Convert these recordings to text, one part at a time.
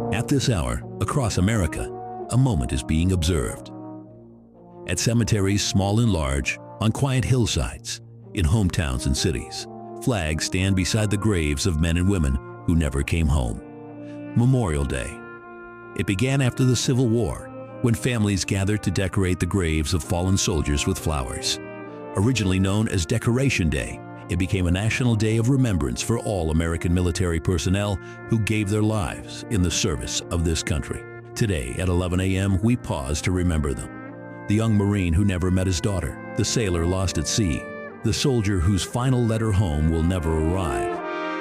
At this hour, across America, a moment is being observed. At cemeteries small and large, on quiet hillsides, in hometowns and cities, flags stand beside the graves of men and women who never came home. Memorial Day. It began after the Civil War, when families gathered to decorate the graves of fallen soldiers with flowers. Originally known as Decoration Day, it became a national day of remembrance for all American military personnel who gave their lives in the service of this country. Today at 11 a.m., we pause to remember them. The young Marine who never met his daughter, the sailor lost at sea, the soldier whose final letter home will never arrive,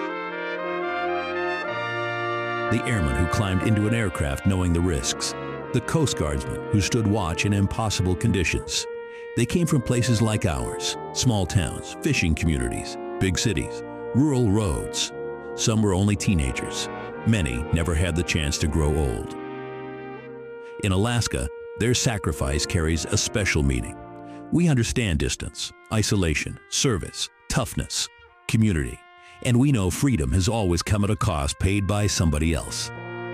the airman who climbed into an aircraft knowing the risks, the Coast Guardsmen who stood watch in impossible conditions. They came from places like ours, small towns, fishing communities, big cities, rural roads. Some were only teenagers. Many never had the chance to grow old. In Alaska, their sacrifice carries a special meaning. We understand distance, isolation, service, toughness, community, and we know freedom has always come at a cost paid by somebody else.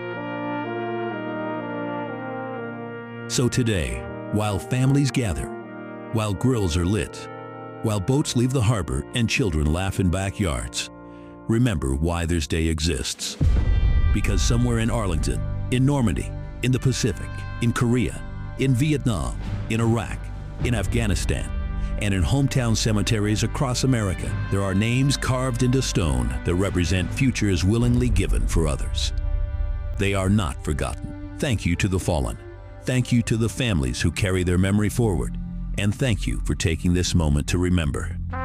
So today, while families gather, while grills are lit, while boats leave the harbor and children laugh in backyards, remember why this day exists. Because somewhere in Arlington, in Normandy, in the Pacific, in Korea, in Vietnam, in Iraq, in Afghanistan, and in hometown cemeteries across America, there are names carved into stone that represent futures willingly given for others. They are not forgotten. Thank you to the fallen. Thank you to the families who carry their memory forward. And thank you for taking this moment to remember.